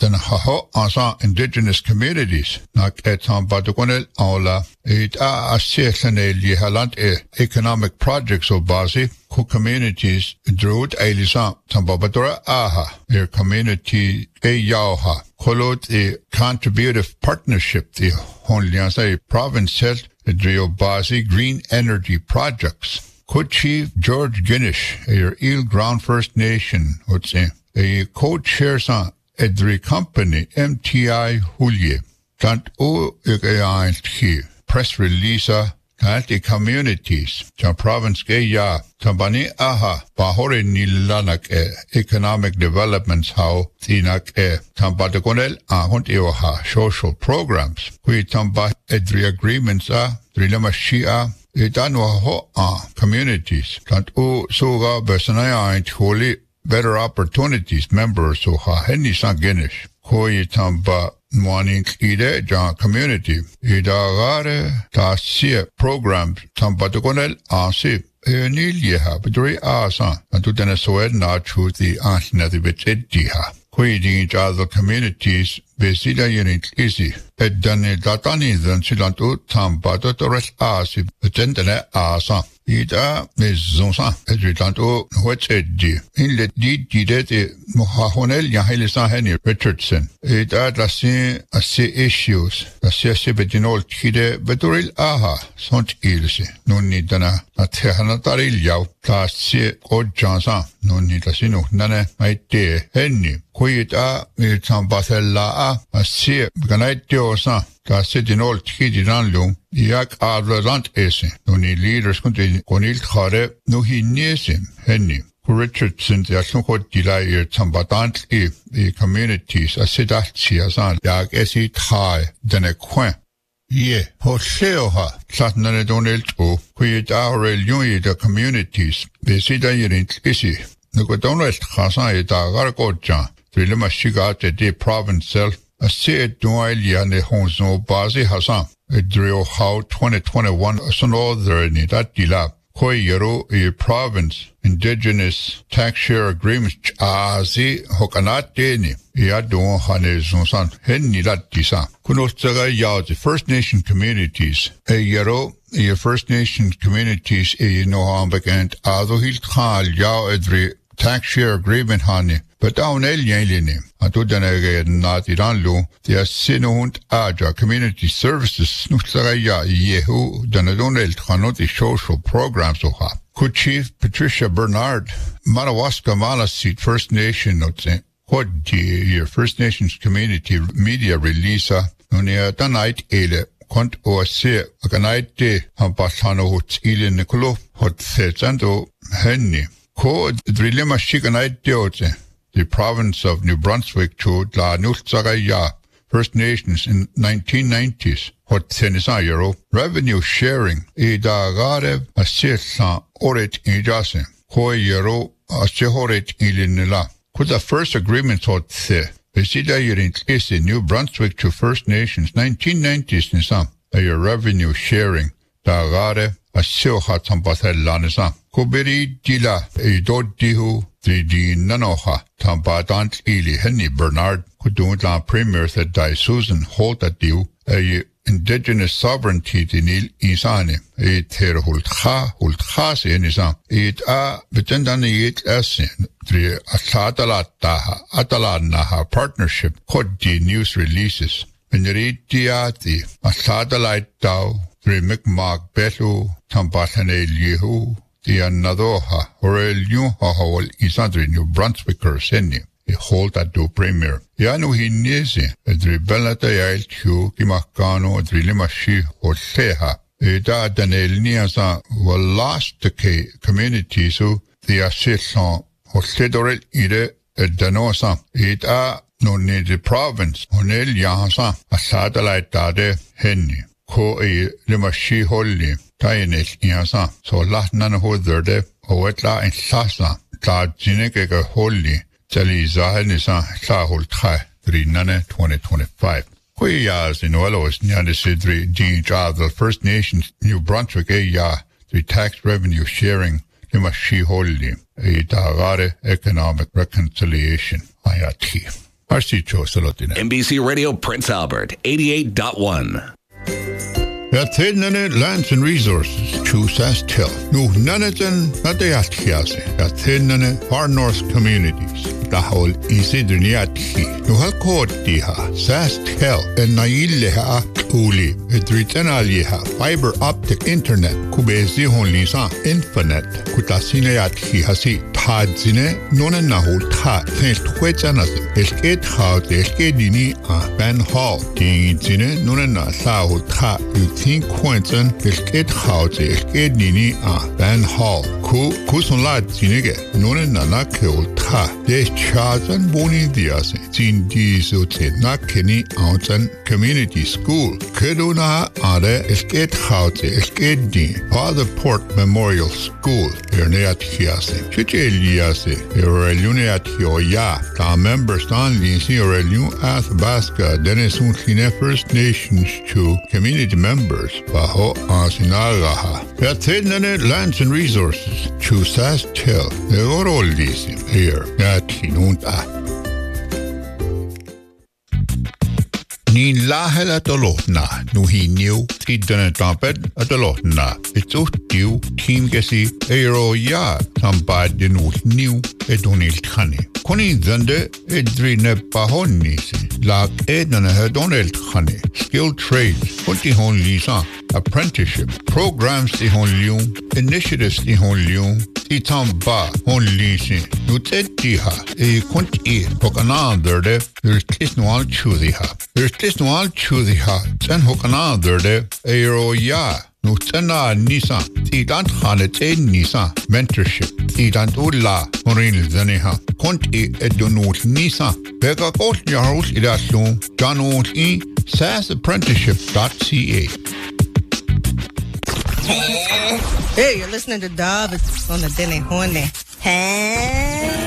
den haho asa indigenous communities nak etam batukonel aula it assehlane haland economic projects of basi ku communities drud elisa tambabatora aha their community yaha kolot a contributive partnership the honliansa province health drio basi green energy projects. Co-Chief George Guinness, a Eel Ground First Nation, a co-chairs on Edri Company, MTI Hulye, tant o here, press release, the communities, the province ya, Tambani aha, Bahore Nilanak economic developments how, Tinak Tambatagonel, Ahont Eoha, social programs, we Tamba Edri agreements Trilama Shia, Itanwa communities, tant o soga Bersanaya holy better opportunities members so ha henny san Guinness, Koi Tamba Morning Ide Jan community, Idagare Tasia programs, Tambatagonel, Asi, Nilyeha, Bedri Asa, and to Denesoed not choose the Antinatibit Ediha. Koi each other communities, Besida unit easy. Edane Datani than Silantu Tambata Torres Asi, Tendene Asa. Ida Mizonsa, Edritanto, what's Eddi. In let did Mohahonel Yahelisa Henry Richardson. Ida Lassin a sea issues, a Sibedinol Kide, Beduril Aha, Sont Ilse, no need dana, a Tehanataril Yao, Class C. Odd Johnson, no need a sino, Nana, my dear Henry. Quita, Miltambatella, a sea, Ganite Diosa. Ka sitting all kidi ranlu, yak avlant ese, no ni leaders contain konil khare, no he nesim, henny. Richardson, the Aslunko Dilay, Tambatant, the communities, a sedachi as yak esi thai, than a quen. Ye, Hoseoha, Satnane Donald O, quid our yui the communities, the Sidayin isi, the Godonest Hasan, the Gargoja, the Limashiga, the province self. A said Noelia ne Honzo Bazi Hassan, a drill how 2021 Sonother in that dila, Koi Yero a province, indigenous tax share agreements Azi Hokanat Deni, Yadon Hane Zonsan, Henny that disa. Kunostaga Yao, the First Nation communities, a Yero, a First Nation communities, a Nohambek and Adohil Khal Yao Edri tax share agreement Hane. But down Eliane, Atudanage not Iranlu, the Sinund Aja Community Services Nutsaraya Yehu, Danadonel Hanoti social programs oha. Co-Chief Patricia Bernard, Madawaska Malasit First Nation notes, what your First Nations community media release, Nunia Danite Ele, Quant or Se, a Ganite de Hampasano Hots Ilin Nicolo, Hot Setsando, Henny. Co Drilima Shikanite Deote. The province of New Brunswick to La Nultsagaya First Nations in 1990s, Hot Tenisayero, revenue sharing, Idagarev, a Sirsan, Oret Ijase, Koi Yero, a Sehoret Ilinilla. Could the first agreement Hot Se, Besida Yerin Isi, New Brunswick to First Nations, 1990s Nisam, a revenue sharing, Dagarev, a Silhat Sambathalanisa. Kubiri Dila, a Dodihu, 3D Nanoha, Tambadant Eli Henny Bernard, Kudunla Premier said Die Susan Holt at you, a indigenous sovereignty Dinil Isani, a Hultha Senisa, it Betendani it Esin, 3 Atatalataha, Atalanaha partnership, Kodi news releases, Veneridiati, Atatalite Tau, 3 Micmac Betu, Tambatane Yehu, the Anadoha, or El New Hahol Isandri New Brunswicker Seni, a hold at do premier. Yanu Hinesi, a dribelata Yailtu, Kimakano, a drilimashi, or Seha, a da Danel Niasa, were lost the communities who the Assistant, or Sedorel Ide, a Danosa, it no need the province, Honel Yahasa, a satellite Dade, Henny, Ko a Limashi Holy. Tayanet Niasa, so last none of the Oetla and Sasa, Ta Jineke Holy, Tali Zahanisa, Sahul Tai, 3 Nane 2025. Quayas in Wellos, near the Sidri, the First Nations, New Brunswick, the tax revenue sharing, Limashi Holy, a Dagare economic reconciliation, Ayati. Arsicho Salotine. NBC Radio Prince Albert, 88.1. None lands and resources, choose as tell. No, none of them, not the Athiasi. None far north communities. The whole Isidriniati. No Halkotiha, Sas tell, and Naileha, Uli, Edritanaliha, fiber optic internet, Kubezi Honlisa, Infinite, Kutasineati Hasi, Tadzine, Nona Nahul Ta, Saint Quetzanas, Esket House, Eskedini, Van Hall, Dingzine, Nona Sahul Ta, Think Quentin, Esket House, Eskedini, Van Hall, Kusunlat Zinege, Nona Nanakil Ta, De Chazan Boni Dias, Zin Dizote, Nakeni, Outan Community School, Keduna Ade, Esket House, Eskedini, Father Port Memorial School, Erneat Hiase, Chicheliase, Ereliuneat Hioya, the members on Linsi Ereliun Athabasca, Denisun Kine First Nations to community members, Baho Asinagaha. None lands and resources, Chusas Tell, the Orol Lisim, here, Yatinunta. Nin lahel at olotna, nu hi new, tidden tamped at olotna. It's uttiu, team gesi, eiro ya, tampad den ut new, edonil tani. Koni zende, edrine bahonisi, lag edna hedonel tani. Skilled trades, kunti hon lisan, apprenticeship, programs di hon liun, initiatives di hon liun, Tamba hon lisin, nu teddiha, kunti hokananderde, there's no al chudiha. There's no al chudiha, sen hokananderde, eiro ya. Nu tena Nisan, Tidant Hanet e Nisan, mentorship, Tidant Ulla, Morin Zaniha, Conti edonut Nisan, Bega Got Yarus Idaslum, Janot E, sassapprenticeship.ca. Hey, you're listening to Dove. It's on the Dene Horne. Hey.